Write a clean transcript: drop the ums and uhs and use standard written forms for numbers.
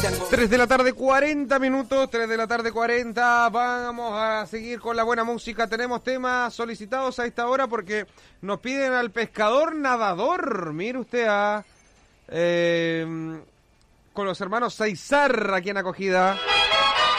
3 de la tarde, 40 minutos, 3 de la tarde, 40. Vamos a seguir con la buena música. Tenemos temas solicitados a esta hora porque nos piden al pescador nadador. Mire usted con los hermanos Saizar aquí en acogida.